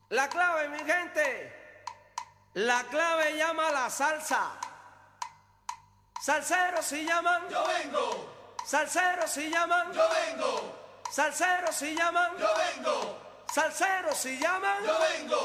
La clave, mi gente, la clave llama a la salsa. Salseros si llaman, yo vengo. Salseros si llaman, yo vengo. Salseros si llaman, yo vengo. Salseros si llaman, yo vengo.